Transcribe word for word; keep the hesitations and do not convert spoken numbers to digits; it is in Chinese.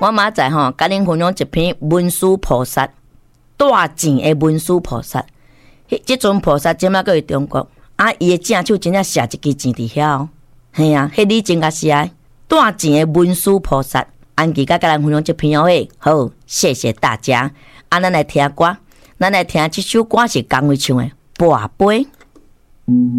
我明仔吼，甲恁分享一篇文殊菩萨大钱的文殊菩萨。即尊菩萨即摆搁伫中国，啊，伊的正手真正写一支钱伫遐哦。嘿啊，迄李真甲写大钱的文殊菩萨。安琪甲甲咱分享这篇哦嘿，好，谢谢大家。啊，咱来听歌，咱来听即首歌是江蕙唱的《跋杯》。